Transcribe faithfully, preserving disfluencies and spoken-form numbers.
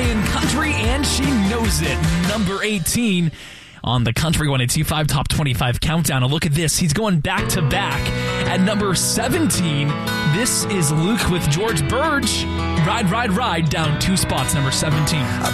playing country, and she knows it. Number eighteen on the Country one eighty-five Top twenty-five Countdown. And look at this. He's going back to back. At number seventeen, this is Luke with George Burge. Ride, Ride, Ride, down two spots, number seventeen.